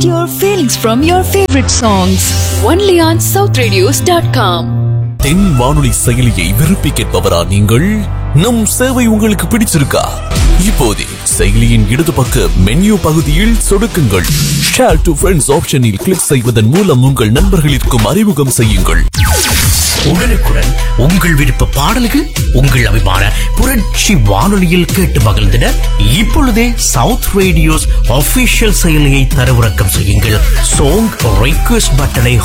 Get your feelings from your favorite songs. Only on southradios.com. தென் வானொலி செயலியை விரும்பி கேட்பவரா நீங்கள்? நம் சேவை உங்களுக்கு பிடிச்சிருக்கா? இப்போதே செயலியின் இடது பக்க மெனு பகுதியில் சொடுக்குங்கள். ஷேர் டு ஃப்ரெண்ட்ஸ் ஆப்ஷனில் கிளிக் செய்வதன் மூலம் உங்கள் நண்பர்களிற்கும் அறிமுகம் செய்யுங்கள். உடனுக்குடன் உங்கள் விருப்ப பாடல்கள் உங்கள் அபிமான புரட்சி வானொலியில் கேட்டு மகிழ்ந்திட இப்பொழுதே சவுத் ரேடியோஸ் ஆபீஷியல் செயலியை தரவிறக்கம் செய்யுங்கள். சாங் ரிக்வெஸ்ட் பட்டனை